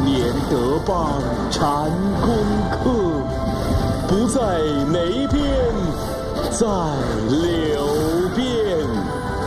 年得邦禅功课，不在哪边，在柳